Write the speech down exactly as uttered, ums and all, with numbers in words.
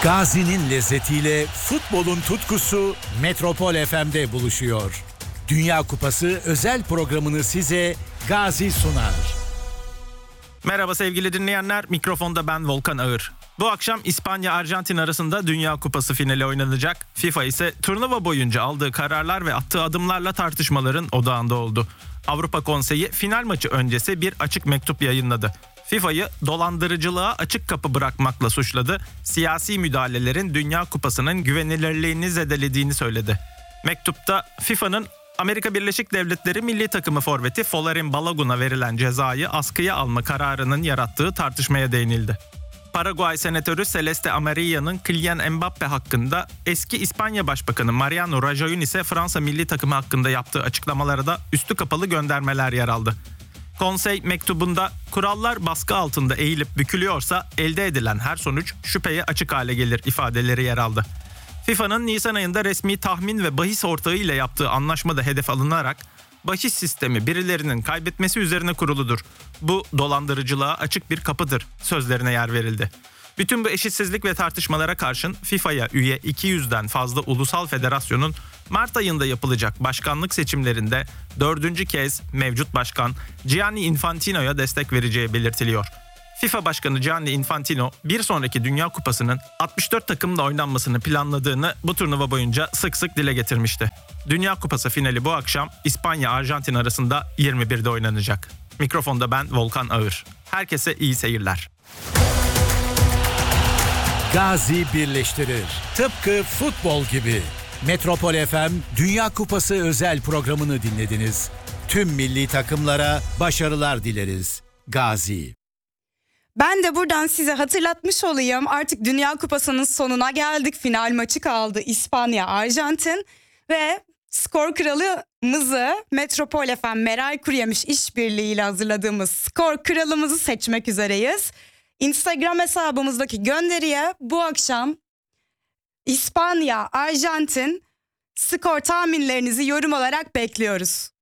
Gazi'nin lezzetiyle futbolun tutkusu Metropol F M'de buluşuyor. Dünya Kupası özel programını size Gazi sunar. Merhaba sevgili dinleyenler, mikrofonda ben Volkan Ağır. Bu akşam İspanya-Arjantin arasında Dünya Kupası finali oynanacak. FIFA ise turnuva boyunca aldığı kararlar ve attığı adımlarla tartışmaların odağında oldu. Avrupa Konseyi final maçı öncesi bir açık mektup yayınladı. FIFA'yı dolandırıcılığa açık kapı bırakmakla suçladı. Siyasi müdahalelerin Dünya Kupası'nın güvenilirliğini zedelediğini söyledi. Mektupta FIFA'nın Amerika Birleşik Devletleri milli takımı forveti Folarin Balogun'a verilen cezayı askıya alma kararının yarattığı tartışmaya değinildi. Paraguay senatörü Celeste Amarilla'nın Kylian Mbappe hakkında eski İspanya Başbakanı Mariano Rajoy'un ise Fransa milli takımı hakkında yaptığı açıklamalara da üstü kapalı göndermeler yer aldı. Konsey mektubunda kurallar baskı altında eğilip bükülüyorsa elde edilen her sonuç şüpheye açık hale gelir ifadeleri yer aldı. FIFA'nın Nisan ayında resmi tahmin ve bahis ortağı ile yaptığı anlaşmada hedef alınarak bahis sistemi birilerinin kaybetmesi üzerine kuruludur. Bu dolandırıcılığa açık bir kapıdır sözlerine yer verildi. Bütün bu eşitsizlik ve tartışmalara karşın FIFA'ya üye iki yüzden fazla ulusal federasyonun Mart ayında yapılacak başkanlık seçimlerinde dördüncü kez mevcut başkan Gianni Infantino'ya destek vereceği belirtiliyor. FIFA Başkanı Gianni Infantino bir sonraki Dünya Kupası'nın altmış dört takımla oynanmasını planladığını bu turnuva boyunca sık sık dile getirmişti. Dünya Kupası finali bu akşam İspanya-Arjantin arasında yirmi birde oynanacak. Mikrofonda ben Volkan Ağır. Herkese iyi seyirler. Gazi birleştirir. Tıpkı futbol gibi. Metropol F M Dünya Kupası özel programını dinlediniz. Tüm milli takımlara başarılar dileriz. Gazi. Ben de buradan size hatırlatmış olayım. Artık Dünya Kupası'nın sonuna geldik. Final maçı kaldı İspanya-Arjantin ve skor kralımızı Metropol F M Meral Kuruyemiş işbirliğiyle hazırladığımız skor kralımızı seçmek üzereyiz. Instagram hesabımızdaki gönderiye bu akşam İspanya-Arjantin skor tahminlerinizi yorum olarak bekliyoruz.